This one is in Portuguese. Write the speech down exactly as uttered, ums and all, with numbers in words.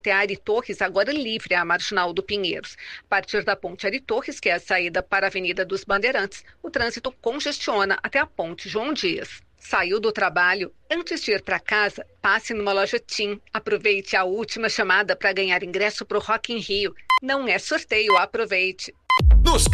até Ari Torres, agora livre a Marginal do Pinheiros. A partir da ponte Ari Torres, que é a saída para a Avenida dos Bandeirantes, o trânsito congestiona até a ponte João Dias. Saiu do trabalho? Antes de ir para casa, passe numa loja TIM. Aproveite a última chamada para ganhar ingresso para o Rock in Rio. Não é sorteio, aproveite. Nos